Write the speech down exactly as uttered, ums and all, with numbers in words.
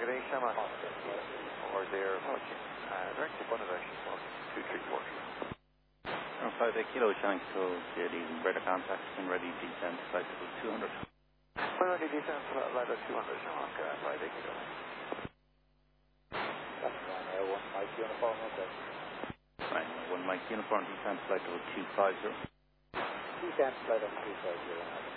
Good day, Shamrock. Or there, uh, direct to one of the two, three, four. On five eight kilo shank, so the better contact and ready descent flight level two hundred. Well, ready descent flight level two hundred, Shamrock, uh, five eight kilo. That's fine, uh, one Mike uniform, okay. Right, one Mike uniform descent flight level two five zero. Descent flight level two five zero.